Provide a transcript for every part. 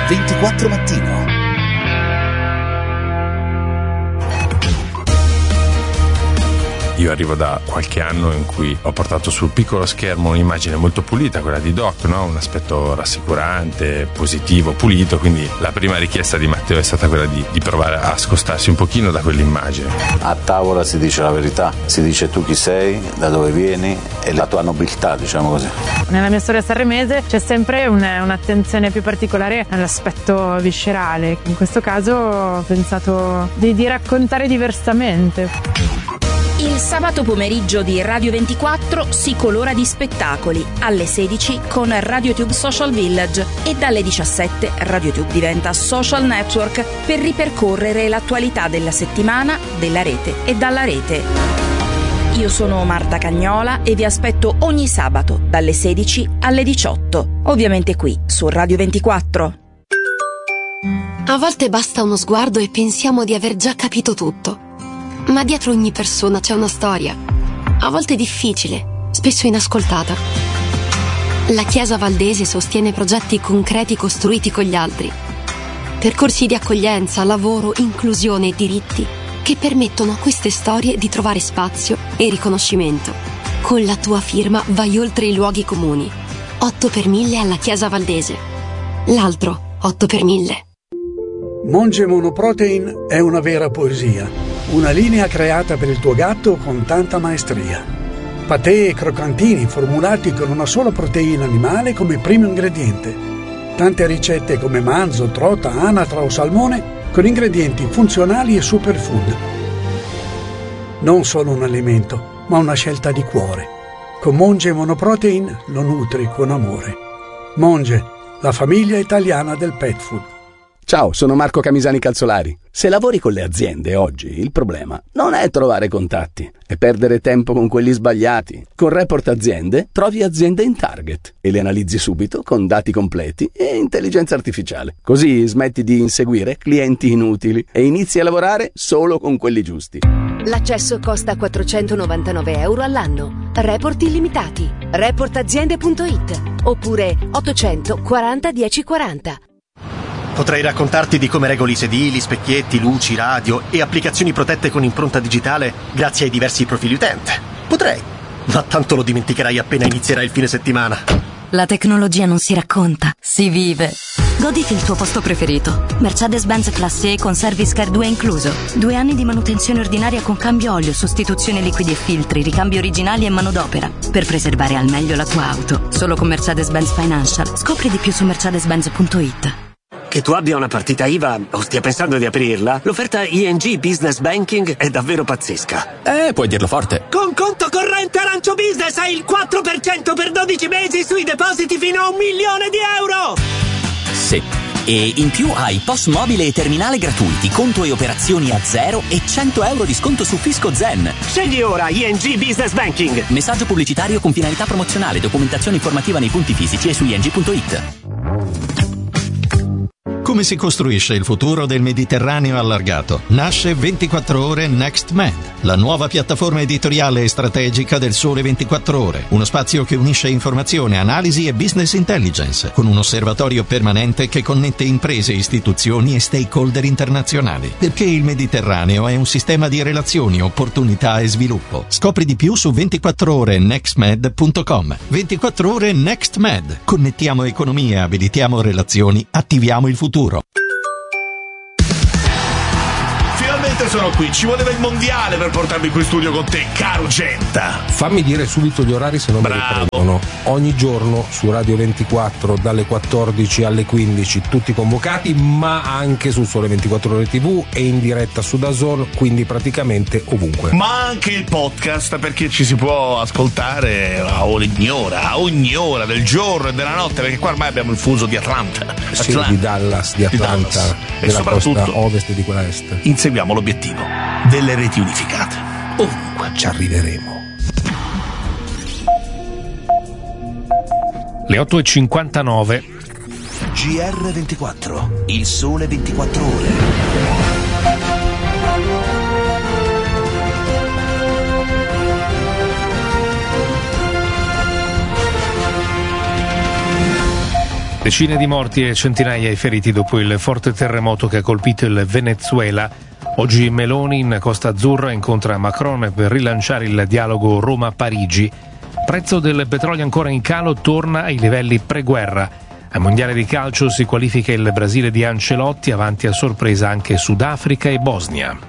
24 Mattino. Io arrivo da qualche anno in cui ho portato sul piccolo schermo un'immagine molto pulita, quella di Doc, no? Un aspetto rassicurante, positivo, pulito, quindi la prima richiesta di Matteo è stata quella di provare a scostarsi un pochino da quell'immagine. A tavola si dice la verità, si dice tu chi sei, da dove vieni e la tua nobiltà, diciamo così. Nella mia storia sanremese c'è sempre un'attenzione più particolare all'aspetto viscerale. In questo caso ho pensato di raccontare diversamente. Il sabato pomeriggio di Radio 24 si colora di spettacoli. Alle 16 con RadioTube Social Village e dalle 17 RadioTube diventa social network per ripercorrere l'attualità della settimana, della rete e dalla rete. Io sono Marta Cagnola e vi aspetto ogni sabato dalle 16 alle 18, ovviamente qui su Radio 24. A volte basta uno sguardo e pensiamo di aver già capito tutto. Ma dietro ogni persona c'è una storia, a volte difficile, spesso inascoltata. La Chiesa Valdese sostiene progetti concreti costruiti con gli altri. Percorsi di accoglienza, lavoro, inclusione e diritti che permettono a queste storie di trovare spazio e riconoscimento. Con la tua firma vai oltre i luoghi comuni. 8 per 1000 alla Chiesa Valdese. L'altro 8 per 1000. Monge Monoprotein è una vera poesia. Una linea creata per il tuo gatto con tanta maestria. Patè e croccantini formulati con una sola proteina animale come primo ingrediente. Tante ricette come manzo, trota, anatra o salmone con ingredienti funzionali e superfood. Non solo un alimento, ma una scelta di cuore. Con Monge Monoprotein lo nutri con amore. Monge, la famiglia italiana del pet food. Ciao, sono Marco Camisani Calzolari. Se lavori con le aziende oggi, il problema non è trovare contatti, è perdere tempo con quelli sbagliati. Con Report Aziende trovi aziende in target e le analizzi subito con dati completi e intelligenza artificiale. Così smetti di inseguire clienti inutili e inizi a lavorare solo con quelli giusti. L'accesso costa 499 euro all'anno. Report illimitati. Reportaziende.it oppure 840 1040. Potrei raccontarti di come regoli sedili, specchietti, luci, radio e applicazioni protette con impronta digitale grazie ai diversi profili utente. Potrei, ma tanto lo dimenticherai appena inizierà il fine settimana. La tecnologia non si racconta, si vive. Goditi il tuo posto preferito. Mercedes-Benz Classe E con Service Care 2 incluso. 2 anni di manutenzione ordinaria con cambio olio, sostituzione liquidi e filtri, ricambi originali e manodopera. Per preservare al meglio la tua auto. Solo con Mercedes-Benz Financial. Scopri di più su mercedes-benz.it. Che tu abbia una partita IVA o stia pensando di aprirla, l'offerta ING Business Banking è davvero pazzesca. Puoi dirlo forte. Con conto corrente Arancio Business hai il 4% per 12 mesi sui depositi fino a €1 milione. Sì. E in più hai POS mobile e terminale gratuiti, conto e operazioni a zero e €100 di sconto su Fisco Zen. Scegli ora ING Business Banking. Messaggio pubblicitario con finalità promozionale, documentazione informativa nei punti fisici e su ing.it. Come si costruisce il futuro del Mediterraneo allargato? Nasce 24 ore Next Med, la nuova piattaforma editoriale e strategica del Sole 24 Ore. Uno spazio che unisce informazione, analisi e business intelligence, con un osservatorio permanente che connette imprese, istituzioni e stakeholder internazionali. Perché il Mediterraneo è un sistema di relazioni, opportunità e sviluppo. Scopri di più su 24orenextmed.com. 24 ore Next Med. Connettiamo economie, abilitiamo relazioni, attiviamo il futuro. Finalmente sono qui, ci voleva il mondiale per portarmi qui in studio con te, caro Genta. Fammi dire subito gli orari, se no mi riprendono. Ogni giorno su Radio 24 dalle 14 alle 15 tutti convocati, ma anche su Sole 24 Ore TV e in diretta su DAZN, quindi praticamente ovunque. Ma anche il podcast, perché ci si può ascoltare a ogni ora del giorno e della notte, perché qua ormai abbiamo il fuso di Atlanta. Sì, di Dallas, di Atlanta, e della soprattutto costa ovest e di quella est. Inseguiamo l'obiettivo delle reti unificate. Ovunque ci arriveremo. Le 8:59. GR24, il Sole 24 Ore. Decine di morti e centinaia di feriti dopo il forte terremoto che ha colpito il Venezuela. Oggi Meloni in Costa Azzurra incontra Macron per rilanciare il dialogo Roma-Parigi. Prezzo del petrolio ancora in calo, torna ai livelli pre-guerra. Al mondiale di calcio si qualifica il Brasile di Ancelotti, avanti a sorpresa anche Sudafrica e Bosnia.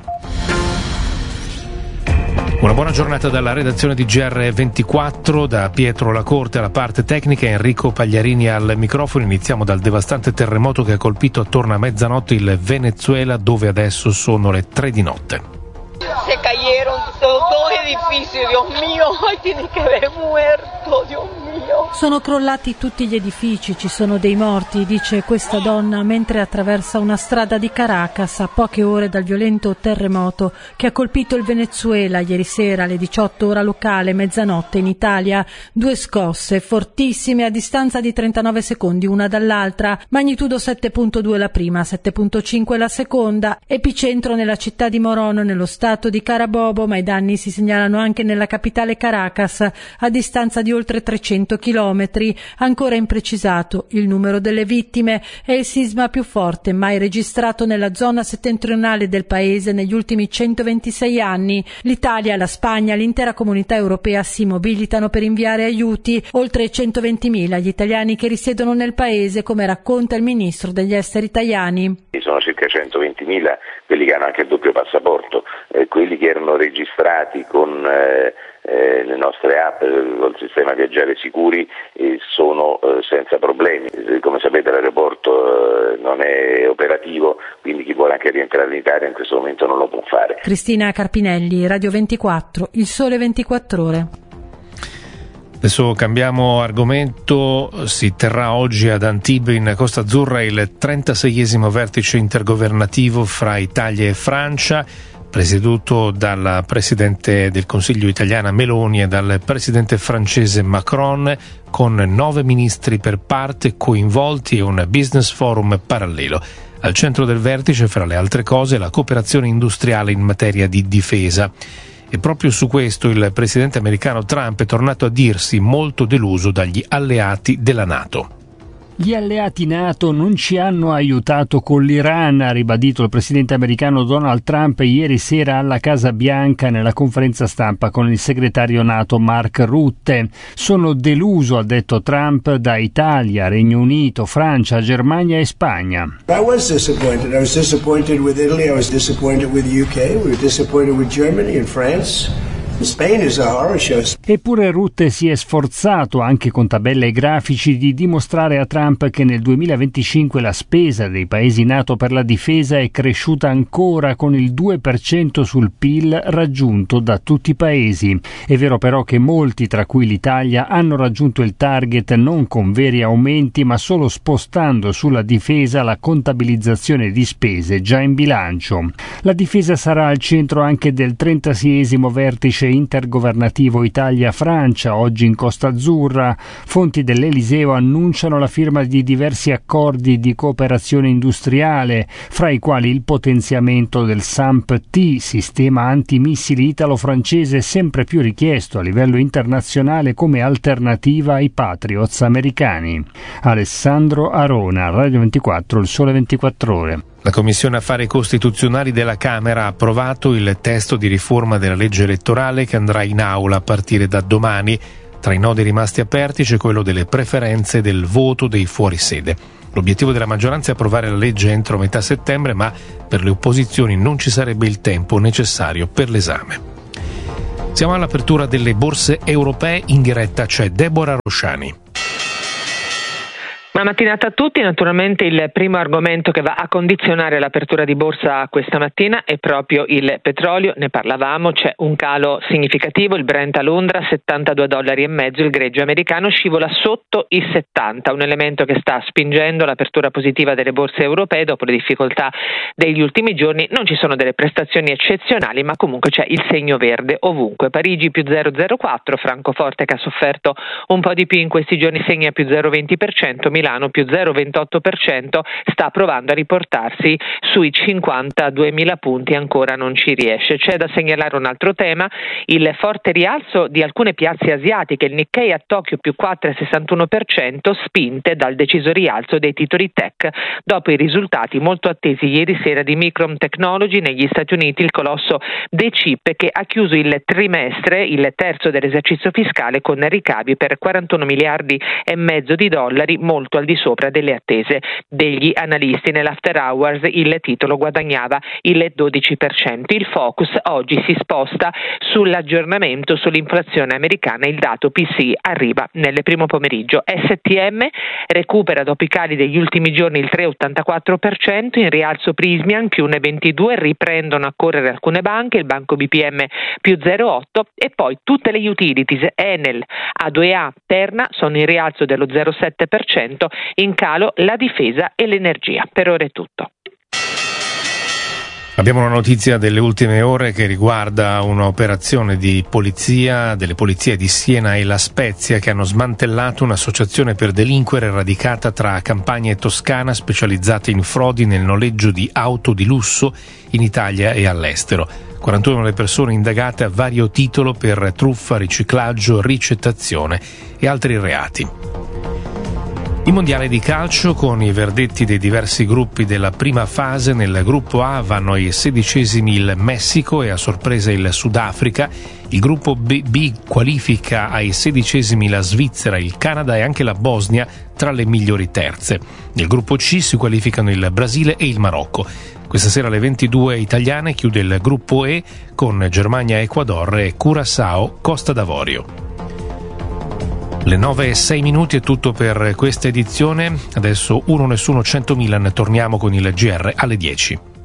Una buona giornata dalla redazione di GR24, da Pietro Lacorte alla parte tecnica, Enrico Pagliarini al microfono. Iniziamo dal devastante terremoto che ha colpito attorno a mezzanotte il Venezuela, dove adesso sono le 3 di notte. Se cayeron dos edificios, Dios mío, ay, tiene que haber muerto, Dios mío. Sono crollati tutti gli edifici, ci sono dei morti, dice questa donna mentre attraversa una strada di Caracas a poche ore dal violento terremoto che ha colpito il Venezuela ieri sera alle 18 ora locale, mezzanotte in Italia. 2 scosse fortissime a distanza di 39 secondi una dall'altra, magnitudo 7.2 la prima, 7.5 la seconda, epicentro nella città di Morón nello stato di Carabobo, ma i danni si segnalano anche nella capitale Caracas a distanza di oltre 300 chilometri. Ancora imprecisato il numero delle vittime. È il sisma più forte mai registrato nella zona settentrionale del paese negli ultimi 126 anni. L'Italia, la Spagna, l'intera comunità europea si mobilitano per inviare aiuti. Oltre 120.000 gli italiani che risiedono nel paese, come racconta il ministro degli esteri Tajani. Sono circa 120.000 quelli che hanno anche il doppio passaporto, quelli che erano registrati con le nostre app, col sistema Viaggiare Sicuri, sono senza problemi. Come sapete l'aeroporto non è operativo, quindi chi vuole anche rientrare in Italia in questo momento non lo può fare. Cristina Carpinelli, Radio 24, Il Sole 24 Ore. Adesso cambiamo argomento. Si terrà oggi ad Antibes in Costa Azzurra il 36esimo vertice intergovernativo fra Italia e Francia, presieduto dalla Presidente del Consiglio italiana Meloni e dal Presidente francese Macron, con 9 ministri per parte coinvolti e un business forum parallelo. Al centro del vertice, fra le altre cose, la cooperazione industriale in materia di difesa. E proprio su questo il presidente americano Trump è tornato a dirsi molto deluso dagli alleati della NATO. Gli alleati NATO non ci hanno aiutato con l'Iran, ha ribadito il presidente americano Donald Trump ieri sera alla Casa Bianca nella conferenza stampa con il segretario NATO Mark Rutte. Sono deluso, ha detto Trump, da Italia, Regno Unito, Francia, Germania e Spagna. I was disappointed. I was disappointed with Italy. I was disappointed with the UK. We were disappointed with Germany and France. Spain is a horror show. Eppure Rutte si è sforzato, anche con tabelle e grafici, di dimostrare a Trump che nel 2025 la spesa dei paesi NATO per la difesa è cresciuta ancora, con il 2% sul PIL raggiunto da tutti i paesi. È vero però che molti, tra cui l'Italia, hanno raggiunto il target non con veri aumenti, ma solo spostando sulla difesa la contabilizzazione di spese già in bilancio. La difesa sarà al centro anche del 36esimo vertice intergovernativo Italia-Francia, oggi in Costa Azzurra. Fonti dell'Eliseo annunciano la firma di diversi accordi di cooperazione industriale, fra i quali il potenziamento del SAMP-T, sistema antimissili italo-francese sempre più richiesto a livello internazionale come alternativa ai Patriots americani. Alessandro Arona, Radio 24, Il Sole 24 Ore. La Commissione Affari Costituzionali della Camera ha approvato il testo di riforma della legge elettorale che andrà in aula a partire da domani. Tra i nodi rimasti aperti c'è quello delle preferenze del voto dei fuorisede. L'obiettivo della maggioranza è approvare la legge entro metà settembre, ma per le opposizioni non ci sarebbe il tempo necessario per l'esame. Siamo all'apertura delle borse europee. In diretta c'è Deborah Rosciani. Buona mattinata a tutti. Naturalmente il primo argomento che va a condizionare l'apertura di borsa questa mattina è proprio il petrolio. Ne parlavamo, c'è un calo significativo, il Brent a Londra $72,5, il greggio americano scivola sotto i 70, un elemento che sta spingendo l'apertura positiva delle borse europee dopo le difficoltà degli ultimi giorni. Non ci sono delle prestazioni eccezionali, ma comunque c'è il segno verde ovunque. Parigi più 0,04, Francoforte che ha sofferto un po' di più in questi giorni segna più 0,20%, Milano più 0,28%, sta provando a riportarsi sui 52.000 punti, ancora non ci riesce. C'è da segnalare un altro tema, il forte rialzo di alcune piazze asiatiche, il Nikkei a Tokyo più 4,61%, spinte dal deciso rialzo dei titoli tech dopo i risultati molto attesi ieri sera di Micron Technology negli Stati Uniti, il colosso dei chip che ha chiuso il trimestre, il terzo dell'esercizio fiscale, con ricavi per 41 miliardi e mezzo di dollari, molto al di sopra delle attese degli analisti. Nell'after hours il titolo guadagnava il 12%. Il focus oggi si sposta sull'aggiornamento sull'inflazione americana, il dato PCE arriva nel primo pomeriggio. STM recupera dopo i cali degli ultimi giorni il 3,84%, in rialzo Prysmian più 1,22%, riprendono a correre alcune banche, il banco BPM più 0,8% e poi tutte le utilities, Enel, A2A, Terna sono in rialzo dello 0,7%, in calo la difesa e l'energia. Per ora è tutto. Abbiamo una notizia delle ultime ore che riguarda un'operazione di polizia, delle polizie di Siena e La Spezia, che hanno smantellato un'associazione per delinquere radicata tra Campania e Toscana, specializzata in frodi nel noleggio di auto di lusso in Italia e all'estero. 41 le persone indagate a vario titolo per truffa, riciclaggio, ricettazione e altri reati. Il mondiale di calcio, con i verdetti dei diversi gruppi della prima fase. Nel gruppo A vanno ai 16esimi il Messico e a sorpresa il Sudafrica. Il gruppo B qualifica ai 16esimi la Svizzera, il Canada e anche la Bosnia tra le migliori terze. Nel gruppo C si qualificano il Brasile e il Marocco. Questa sera alle 22 italiane chiude il gruppo E con Germania, Ecuador e Curaçao, Costa d'Avorio. Le 9:06 è tutto per questa edizione. Adesso 1-1 100 Milan, torniamo con il GR alle 10.